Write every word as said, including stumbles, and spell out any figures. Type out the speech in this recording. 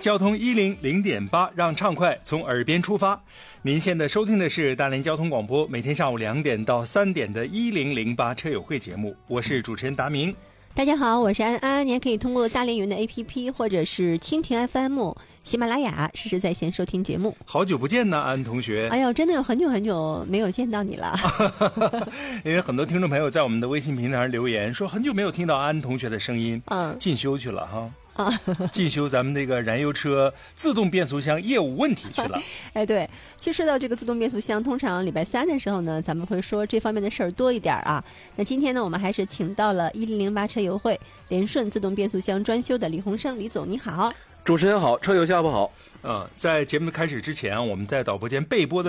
交通一零零点八，让畅快从耳边出发。您现在收听的是大连交通广播，每天下午两点到三点的一零零八车友会节目，我是主持人达明。 大家好，我是安安，您可以通过大连云的 A P P 或者是蜻蜓 F M、喜马拉雅实时在线收听节目。 好久不见呢，安同学。 哎呦，真的有很久很久没有见到你了。 因为很多听众朋友在我们的微信平台上留言说，很久没有听到安同学的声音， 嗯， 进修去了哈。 啊， 进修咱们这个燃油车自动变速箱业务问题去了。 哎，对，其实说到这个自动变速箱，通常礼拜三的时候呢，咱们会说这方面的事儿多一点啊。那今天呢，我们还是请到了一零零八车友会联顺自动变速箱专修的李洪生李总，你好。 主持人好，车友下午好。 呃，在节目开始之前，我们在导播间备播的